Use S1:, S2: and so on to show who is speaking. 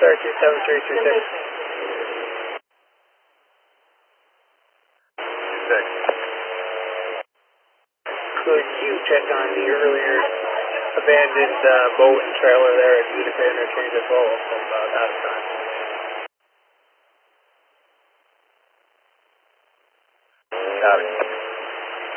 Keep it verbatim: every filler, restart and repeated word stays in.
S1: Star two seven three two six.
S2: Six.
S1: Could you check on the earlier abandoned uh, boat and trailer there at Utica Interchange as well? I'm about out of time.
S2: Got it.